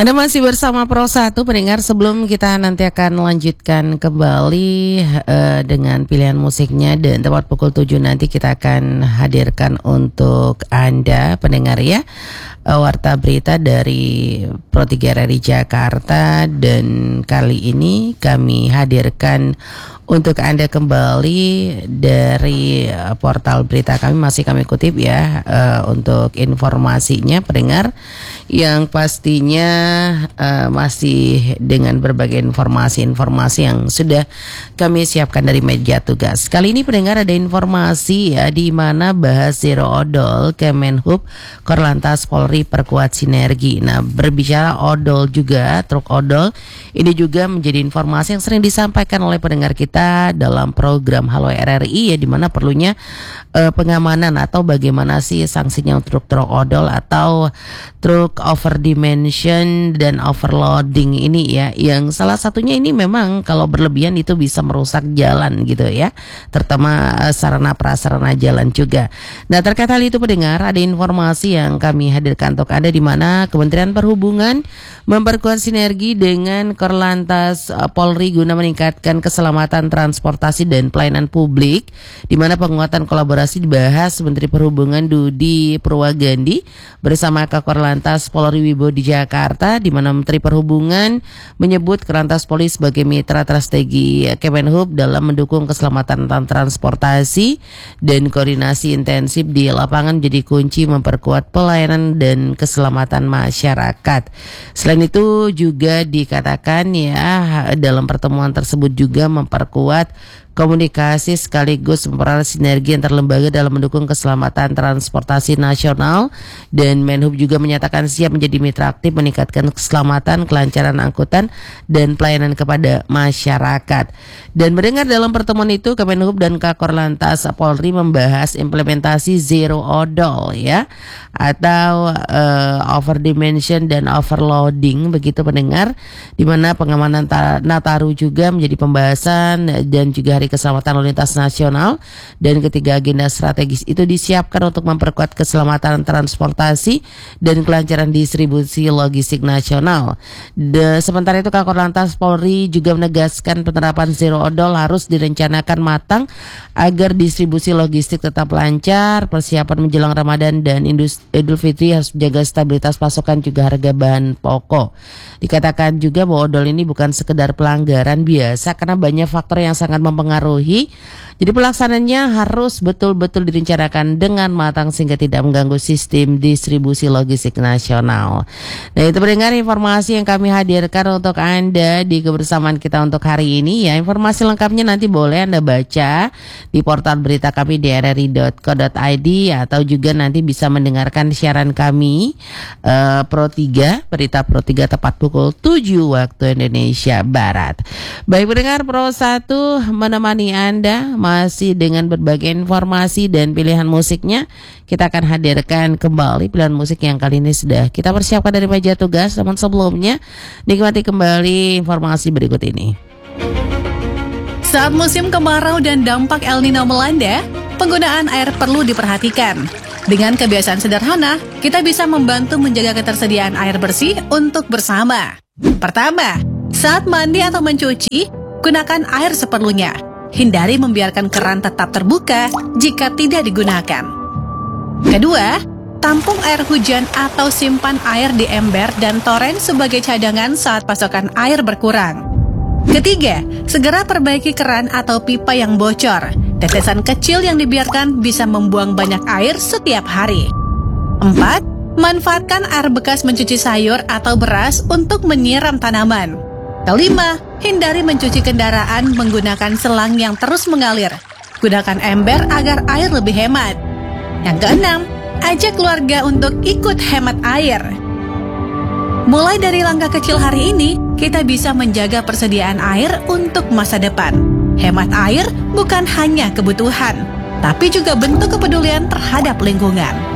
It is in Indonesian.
Anda masih bersama Pro 1 pendengar. Sebelum kita nanti akan melanjutkan kembali dengan pilihan musiknya, dan tepat pukul 7 nanti kita akan hadirkan untuk Anda pendengar ya warta berita dari Pro 3 RRI Jakarta. Dan kali ini kami hadirkan untuk Anda kembali dari portal berita kami, masih kami kutip ya untuk informasinya pendengar, yang pastinya masih dengan berbagai informasi-informasi yang sudah kami siapkan dari media tugas. Kali ini pendengar ada informasi ya, di mana bahas zero odol, Kemenhub, Korlantas Polri perkuat sinergi. Nah, berbicara odol juga, truk odol, ini juga menjadi informasi yang sering disampaikan oleh pendengar kita dalam program Halo RRI ya, di mana perlunya pengamanan atau bagaimana sih sanksinya untuk truk odol atau truk over dimension dan overloading ini ya, yang salah satunya ini memang kalau berlebihan itu bisa merusak jalan gitu ya, terutama sarana prasarana jalan juga. Nah, terkait hal itu pendengar, ada informasi yang kami hadirkan untuk Anda, di mana Kementerian Perhubungan memperkuat sinergi dengan Korlantas Polri guna meningkatkan keselamatan transportasi dan pelayanan publik, di mana penguatan kolaborasi dibahas Menteri Perhubungan Budi Purwagandi bersama Korlantas Polri Wibo di Jakarta, di mana Menteri Perhubungan menyebut Korlantas Polri sebagai mitra strategi Kemenhub dalam mendukung keselamatan transportasi, dan koordinasi intensif di lapangan jadi kunci memperkuat pelayanan dan keselamatan masyarakat. Selain itu juga dikatakan ya, dalam pertemuan tersebut juga memperkuat komunikasi sekaligus mempererat sinergi antar lembaga dalam mendukung keselamatan transportasi nasional, dan Menhub juga menyatakan siap menjadi mitra aktif meningkatkan keselamatan, kelancaran angkutan dan pelayanan kepada masyarakat. Dan mendengar dalam pertemuan itu, Kemenhub dan Korlantas Polri membahas implementasi zero odol ya, atau over dimension dan overloading begitu pendengar, di mana pengamanan Nataru juga menjadi pembahasan, dan juga Hari Keselamatan Lalu Lintas Nasional, dan ketiga agenda strategis itu disiapkan untuk memperkuat keselamatan transportasi dan kelancaran distribusi logistik nasional. Sementara itu Korlantas Polri juga menegaskan penerapan zero odol harus direncanakan matang agar distribusi logistik tetap lancar. Persiapan menjelang Ramadan dan Idul Fitri harus menjaga stabilitas pasokan juga harga bahan pokok. Dikatakan juga bahwa odol ini bukan sekedar pelanggaran biasa karena banyak faktor yang sangat mempengaruhi. Jadi pelaksananya harus betul-betul direncanakan dengan matang sehingga tidak mengganggu sistem distribusi logistik nasional. Nah, itu mendengar informasi yang kami hadirkan untuk Anda di kebersamaan kita untuk hari ini ya. Informasi lengkapnya nanti boleh Anda baca di portal berita kami di rri.co.id, atau juga nanti bisa mendengarkan siaran kami Pro 3, berita Pro 3 tepat pukul 7 waktu Indonesia Barat. Baik pendengar, Pro 1 menemani Anda masih dengan berbagai informasi dan pilihan musiknya. Kita akan hadirkan kembali pilihan musik yang kali ini sudah kita persiapkan dari meja tugas. Namun sebelumnya, nikmati kembali informasi berikut ini. Saat musim kemarau dan dampak El Nino melanda, penggunaan air perlu diperhatikan. Dengan kebiasaan sederhana, kita bisa membantu menjaga ketersediaan air bersih untuk bersama. Pertama, saat mandi atau mencuci, gunakan air seperlunya. Hindari membiarkan keran tetap terbuka jika tidak digunakan. Kedua, tampung air hujan atau simpan air di ember dan toren sebagai cadangan saat pasokan air berkurang. Ketiga, segera perbaiki keran atau pipa yang bocor. Tetesan kecil yang dibiarkan bisa membuang banyak air setiap hari. 4. Manfaatkan air bekas mencuci sayur atau beras untuk menyiram tanaman. Kelima, hindari mencuci kendaraan menggunakan selang yang terus mengalir. Gunakan ember agar air lebih hemat. Yang keenam, ajak keluarga untuk ikut hemat air. Mulai dari langkah kecil hari ini, kita bisa menjaga persediaan air untuk masa depan. Hemat air bukan hanya kebutuhan, tapi juga bentuk kepedulian terhadap lingkungan.